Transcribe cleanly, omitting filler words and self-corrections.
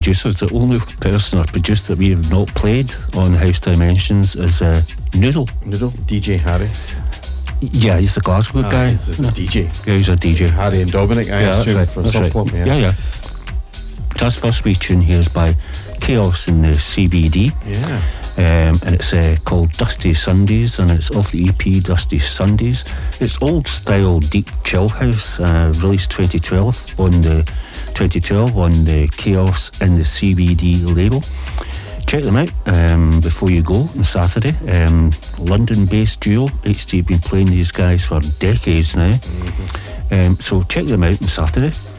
producers. The only person or producer that we have not played on House Dimensions is Noodle. Noodle? DJ Harry? Yeah, he's the Glasgow guy. He's a DJ. Yeah, he's a DJ. Harry and Dominic, I assume, right, from Sub Club. Right. Yeah. This first wee tune here is by Chaos in the CBD. Yeah. And it's called Dusty Sundays, and it's off the EP Dusty Sundays. It's old style deep chill house, released 2012 on the Chaos and the CBD label. Check them out before you go on Saturday. London-based duo. HT have been playing these guys for decades now. So check them out on Saturday.